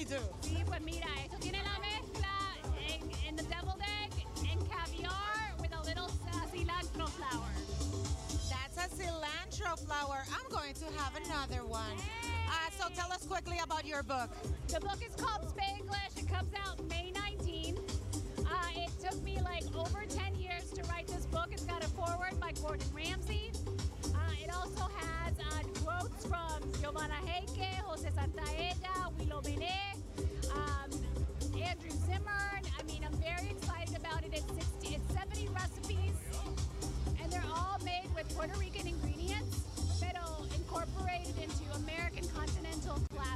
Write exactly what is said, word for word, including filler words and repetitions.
really do. Sí, pues mira, esto tiene la mezcla en, in the deviled egg and caviar with a little uh, cilantro flower. That's a cilantro flower. I'm going to have another one. Uh, so tell us quickly about your book. The book is called Spanglish. It comes out May nineteenth. Uh, it took me like over ten years to write this book. It's got a foreword by Gordon Ramsay. Uh, it also has uh, quotes from Giovanna Heike, Jose Santaella, Willow Benet, um, Andrew Zimmern. I mean, I'm very excited about it. It's sixty, it's seventy recipes, and they're all made with Puerto Rican ingredients, pero incorporated into American content.